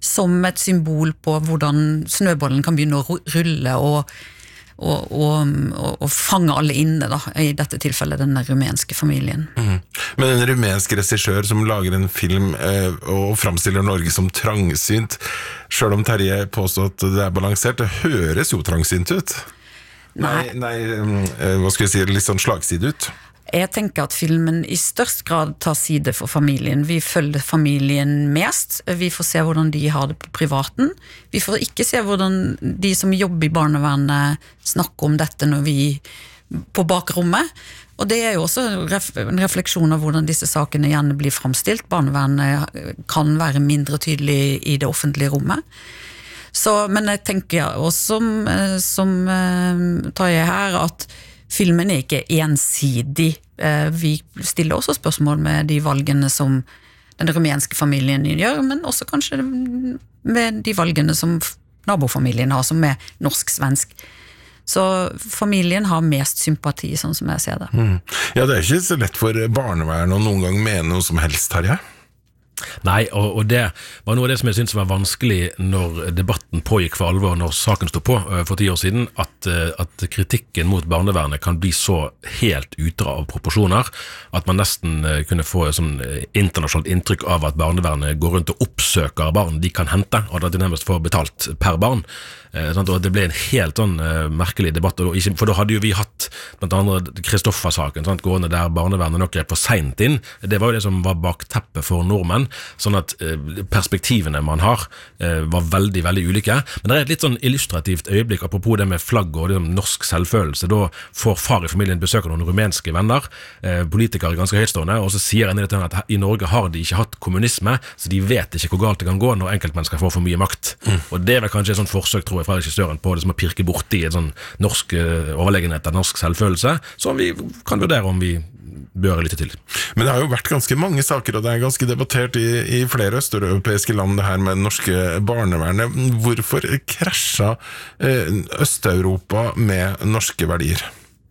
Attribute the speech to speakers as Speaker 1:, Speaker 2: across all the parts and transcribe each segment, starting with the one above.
Speaker 1: som et symbol på hvordan snøbollen kan begynne å rulle og fange alle inne da, i dette tilfellet den rumenske familien.
Speaker 2: Men en rumensk regissør som lager en film og fremstiller Norge som trangsynt, selv om Terje påstår at det balansert, det høres jo trangsynt ut. Nei, hva skal jeg si, litt sånn slagside ut.
Speaker 1: Jeg tenker at filmen i størst grad tar side for familien. Vi følger familien mest. Vi får se hvordan de har det på privaten. Vi får ikke se hvordan de som jobber i barnevernet snakker om dette når vi på bakrommet. Og det jo også en refleksjon av hvordan disse sakene gjerne blir fremstilt. Barnevernet kan være mindre tydelig i det offentlige rommet. Men jeg tenker også som tar jeg her at filmen ikke ensidig. Vi stiller også spørsmål med de valgene som den rumenske familien gjør, men også kanskje med de valgene som nabofamilien har, som norsk-svensk. Så familien har mest sympati, sånn som jeg ser det.
Speaker 2: Ja, det ikke så lett for barnevern å noen gang mene noe som helst, Terje.
Speaker 3: Nei, og det var noe av det som jeg synes var vanskelig når debatten pågikk for alvor, når saken stod på for 10 år siden, at kritikken mot barnevernet kan bli så helt ute av proporsjoner, at man nesten kunne få sånn internasjonalt inntrykk av at barnevernet går rundt og oppsøker barn de kan hente, og at de nærmest får betalt per barn. Og det ble en helt sånn merkelig debatt, for da hadde jo vi hatt blant annet Kristoffer-saken gående der barnevernet nok grep for sent inn. Det var jo det som var bakteppet for nordmenn, sånn at perspektivene man har var veldig, veldig ulike. Men det et litt sånn illustrativt øyeblikk apropos det med flagg og det norsk selvfølelse. Da får far i familien besøk av noen rumenske venner, politikere ganske høytstående, og så sier en at i Norge har de ikke hatt kommunisme, så de vet ikke hvor galt det kan gå når enkeltmennesker får for mye makt. Og det vel kanskje et sånt forsøk, tror jeg, fra regissøren på det som å pirke bort i en sånn norsk overlegenhet av norsk selvfølelse, som vi kan vurdere om vi bør lytte til.
Speaker 2: Men det har jo vært ganske mange saker, og det ganske debattert i flere østeuropeiske land, det her med norske barnevernet. Hvorfor krasja Østeuropa med norske verdier?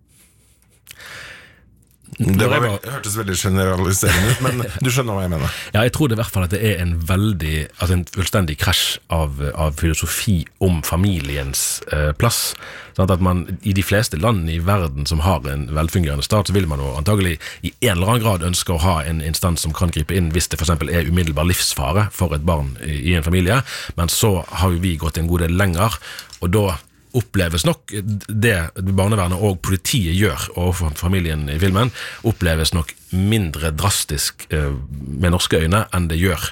Speaker 2: Det hørtes veldig generaliserende ut, men du skjønner hva jeg mener.
Speaker 3: Ja, jeg tror det i hvert fall at det en fullstendig krasj av filosofi om familiens plass. Sånn at man i de fleste land i verden som har en velfungerende stat, så vil man jo antagelig i en eller annen grad ønske å ha en instans som kan gripe inn hvis det for eksempel umiddelbar livsfare for et barn i en familie, men så har jo vi gått en god del lenger, og da oppleves nok det barnevernet og politiet gjør overfor familien i filmen, oppleves nok mindre drastisk med norske øyne enn det gjør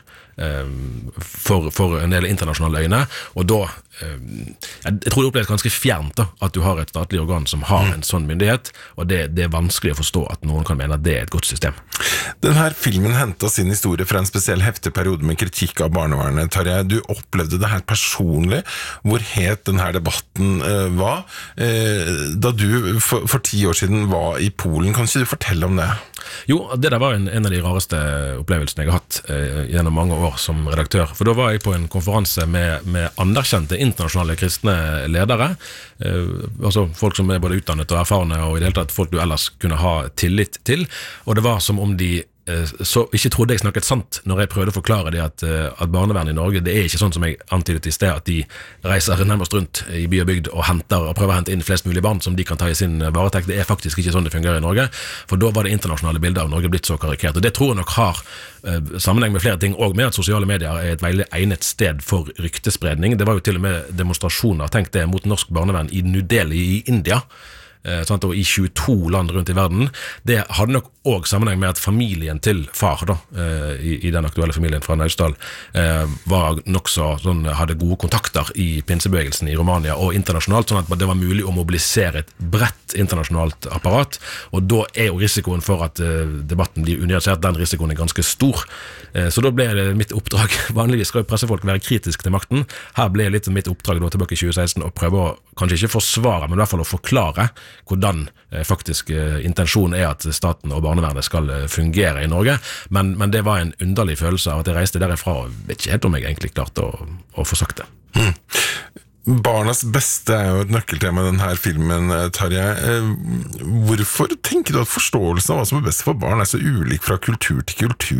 Speaker 3: for en del internasjonale øyne, og da jeg tror det oppleves ganske fjernt da, at du har et statlig organ som har en sånn myndighet, og det vanskelig å forstå at noen kan mene at det et godt system.
Speaker 2: Denne filmen hentet sin historie fra en spesiell heftig periode med kritikk av barnevernet. Tarjei, du opplevde det her personlig, hvor het denne debatten var, da du for 10 år siden var i Polen. Kan ikke du fortelle om det?
Speaker 3: Jo, det der var en av de rareste opplevelsene jeg har hatt gjennom mange år som redaktør, for da var jeg på en konferanse med anerkjente internasjonale kristne ledere, altså folk som både utdannet og erfarne, og i det hele tatt folk du ellers kunne ha tillit til, og det var som om de så ikke trodde jeg snakket sant når jeg prøvde å forklare det at barnevernet i Norge, det ikke sånn som jeg antydet i sted, at de reiser nærmest rundt i by og bygd og prøver å hente inn flest mulig barn som de kan ta i sin varetekt. Det faktisk ikke sånn det fungerer i Norge, for da var det internasjonale bildet av Norge blitt så karikert, og det tror jeg nok har sammenheng med flere ting, og med at sosiale medier et veldig egnet sted for ryktespredning. Det var jo til og med demonstrasjoner, tenk det, mot norsk barnevern i New Delhi i India, og i 22 land rundt i verden. Det hadde nok også sammenheng med at familien til far da, i den aktuelle familien fra Naustdal var nok så sånn, hadde gode kontakter i pinsebevegelsen i Romania og internasjonalt, sånn at det var mulig å mobilisere et bredt internasjonalt apparat, og da jo risikoen for at debatten blir unyansert, den risikoen ganske stor. Så da ble det mitt oppdrag, vanligvis skal jo pressefolk være kritisk til makten, her ble litt mitt oppdrag da, tilbake i 2016 å prøve å kanskje ikke forsvare, men i hvert fall å forklare hvordan faktisk intensjonen at staten og barnevernet skal fungere i Norge, men det var en underlig følelse av at jeg reiste derifra og vet ikke helt om jeg egentlig klarte å få sagt det.
Speaker 2: Barnas beste jo et nøkkeltema i denne filmen, Tarjei. Hvorfor tenker du at forståelsen av hva som best for barn så ulik fra kultur til kultur?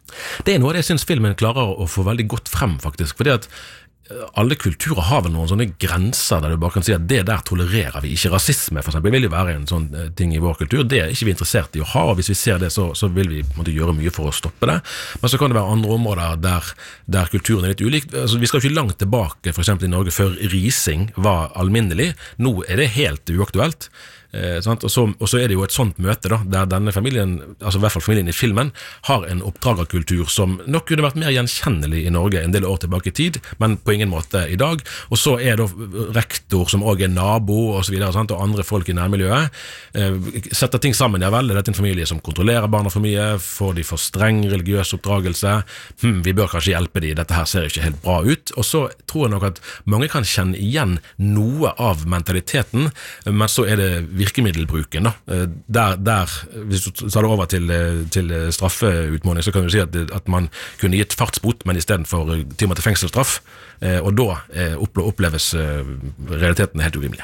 Speaker 3: Det noe av det jeg synes filmen klarer å få veldig godt frem, faktisk. Fordi at alle kulturer har vel noen sånne grenser der du bare kan si at det der tolererer vi ikke. Rasisme for eksempel vil jo være en sånn ting i vår kultur. Det ikke vi interessert i å ha, og hvis vi ser det så vil vi måtte gjøre mye for å stoppe det. Men så kan det være andre områder der kulturen litt ulik. Altså, vi skal jo ikke langt tilbake, for eksempel i Norge, før rising var alminnelig. Nå det helt uaktuelt. Og så det jo et sånt møte da, der denne familien, altså i hvert fall familien i filmen, har en oppdragerkultur som nok kunne vært mer gjenkjennelig i Norge en del år tilbake i tid, men på ingen måte i dag. Og så da rektor som også nabo og så videre, og andre folk i nærmiljøet setter ting sammen. Ja vel, det en familie som kontrollerer barna for mye, får de for streng religiøs oppdragelse, vi bør kanskje hjelpe de, dette her ser ikke helt bra ut. Og så tror jeg nok at mange kan kjenne igjen noe av mentaliteten, men så det virkemiddelbruken der hvis du tar det over til straffeutmåling, så kan du si at man kunne gitt fartsbot, men i stedet for 10 måneder fengselsstraff, og da oppleves realiteten helt urimelig.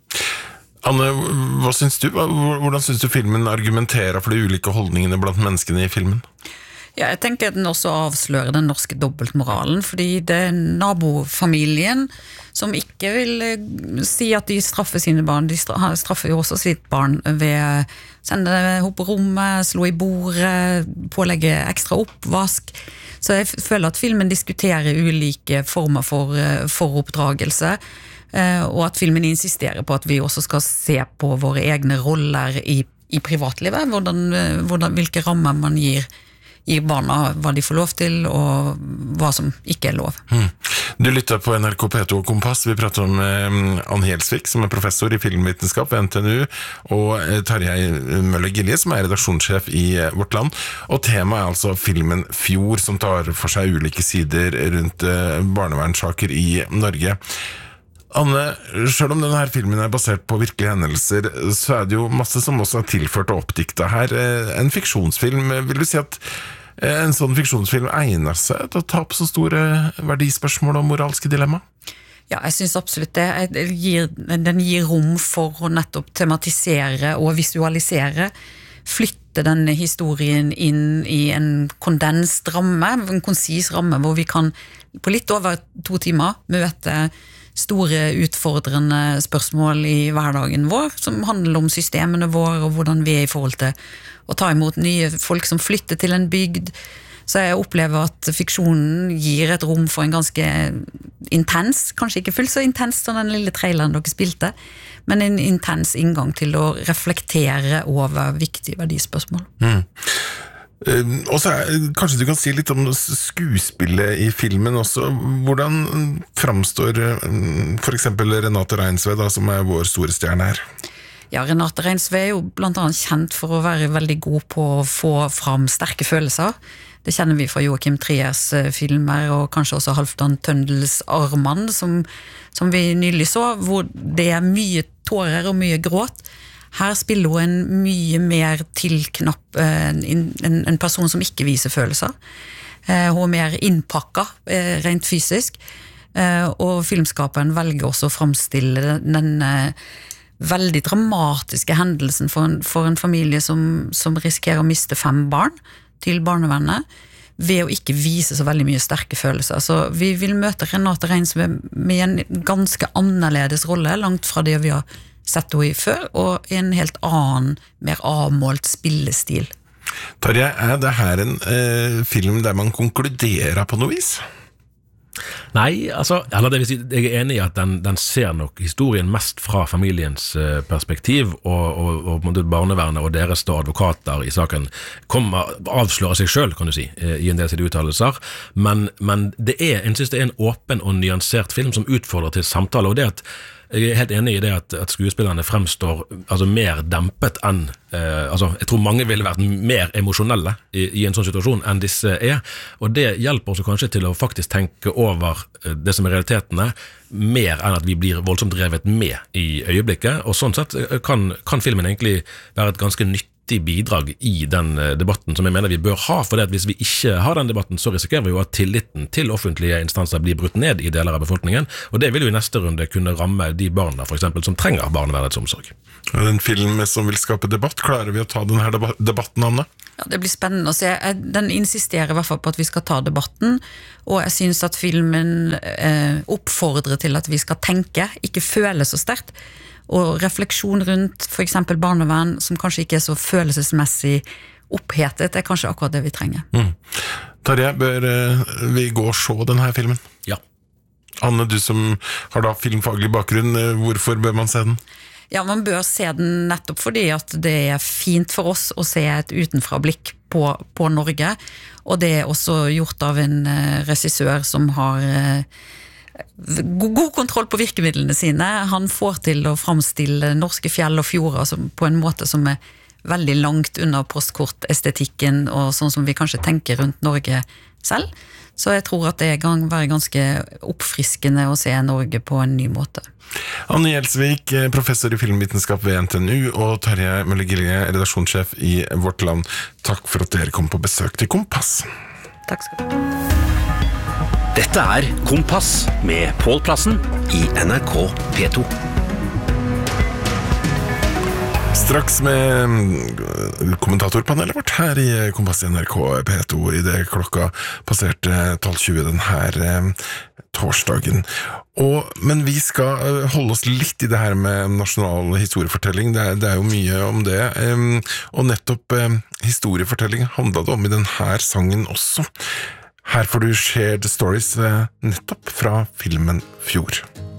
Speaker 2: Anne, hva synes du? Hvordan synes du filmen argumenterer for de ulike holdningene blant menneskene i filmen?
Speaker 1: Ja, jeg tenker at den også avslører den norske dobbeltmoralen, fordi det nabofamilien som ikke vil si at de straffer sine barn, de straffer jo også sitt barn ved å sende henne på rommet, slå i bordet, pålegge ekstra oppvask. Så jeg føler at filmen diskuterer ulike former for oppdragelse, og at filmen insisterer på at vi også skal se på våre egne roller i privatlivet, hvilke rammer man gir barna, hva de får lov til, og hva som ikke lov.
Speaker 2: Du lytter på NRK P2 og Kompass. Vi prater om Ann Helsvik, som professor i filmvitenskap ved NTNU, og Tarjei Møller-Gilje, som redaksjonssjef i Vårt Land. Og temaet altså filmen Fjord, som tar for seg ulike sider rundt barnevernssaker i Norge. Anne, selv om denne filmen basert på virkelige hendelser, så det jo masse som også tilført og oppdiktet her. En fiksjonsfilm, vil du si at en sånn fiksjonsfilm egner seg til å ta på så store verdispørsmål og moralske dilemma?
Speaker 1: Ja, jeg synes absolutt det. Den gir rom for å nettopp tematisere og visualisere, flytte denne historien inn i en kondenst ramme, en konsis ramme, hvor vi kan på litt over 2 timer møte store utfordrende spørsmål i hverdagen vår, som handler om systemene våre, og hvordan vi i forhold til å ta imot nye folk som flytter til en bygd. Så jeg opplever at fiksjonen gir et rom for en ganske intens, kanskje ikke fullt så intens som den lille traileren dere spilte, men en intens inngang til å reflektere over viktige verdispørsmål.
Speaker 2: Og så kanskje du kan si litt om skuespillet i filmen også. Hvordan framstår for eksempel Renate Reinsve da, som vår store stjerne her?
Speaker 1: Ja, Renate Reinsve jo blant annet kjent for å være veldig god på å få fram sterke følelser. Det kjenner vi fra Joachim Triers filmer, og kanskje også Halvdan Tøndels Armand, som vi nylig så, hvor det mye tårer og mye gråt. Her spiller hun en mye mer tilknapp, en person som ikke viser følelser. Hun mer innpakket, rent fysisk. Og filmskaperen velger også å fremstille den veldig dramatiske hendelsen for en familie som risikerer å miste 5 barn til barnevernet, ved å ikke vise så veldig mye sterke følelser. Så vi vil møte Renate Reinsve med en ganske annerledes rolle, langt fra det vi har sett henne i før, og en helt annen, mer avmålt spillestil.
Speaker 2: Tarjei, det her en film der man konkluderer på noe vis?
Speaker 3: Nei, altså, eller det vil si, jeg enig i at den ser nok historien mest fra familiens perspektiv, og barnevernet og deres advokater i saken avslører seg selv, kan du si, i en del sine uttalelser, men jeg synes det en åpen og nyansert film som utfordrer til samtale, og det at jeg helt enig i det at skuespillerne fremstår mer dempet enn jeg tror mange ville vært mer emosjonelle i en sånn situasjon enn disse og det hjelper også kanskje til å faktisk tenke over det som realitetene mer enn at vi blir voldsomt drevet med i øyeblikket, og sånn sett kan filmen egentlig være et ganske nyttig nyttig bidrag i den debatten som jeg mener vi bør ha, for det at hvis vi ikke har den debatten, så risikerer vi jo at tilliten til offentlige instanser blir brutt ned i deler av befolkningen, og det vil jo i neste runde kunne ramme de barna for eksempel som trenger barnevernets omsorg.
Speaker 2: En film som vil skape debatt, klarer vi å ta denne debatten, Anne?
Speaker 1: Ja, det blir spennende å se. Den insisterer i hvert fall på at vi skal ta debatten, og jeg synes at filmen oppfordrer til at vi skal tenke, ikke føle så sterkt, og refleksjon rundt for eksempel barnevern, som kanskje ikke så følelsesmessig opphetet, er kanskje akkurat det vi trenger.
Speaker 2: Tarjei, bør vi gå og se denne filmen?
Speaker 3: Ja.
Speaker 2: Anne, du som har da filmfaglig bakgrunn, hvorfor bør man se den?
Speaker 1: Ja, man bør se den nettopp fordi at det er fint for oss å se et utenfra-blikk på Norge, og det er også gjort av en regissør som har god kontroll på virkemidlene sine. Han får til å framstille norske fjell og fjorder på en måte som er veldig langt unna postkortestetikken og sånn som vi kanskje tenker rundt Norge selv. Så jeg tror at det være ganske oppfriskende å se Norge på en ny måte.
Speaker 2: Anne Gjelsvik, professor i filmvitenskap ved NTNU, og Tarjei Møller-Gilje, redaksjonssjef i Vårt Land. Takk for at dere kom på besøk til Kompass.
Speaker 1: Takk skal du ha.
Speaker 4: Dette Kompass med Pål Plassen i NRK P2.
Speaker 2: Straks med kommentatorpanelet vårt her i Kompass i NRK P2 i det klokka passerte 12:20 denne torsdagen. Men vi skal holde oss litt i det her med nasjonal historiefortelling. Det er jo mye om det, og nettopp historiefortelling handlet det om i denne sangen også. Her får du Shared Stories nettopp fra filmen Fjord.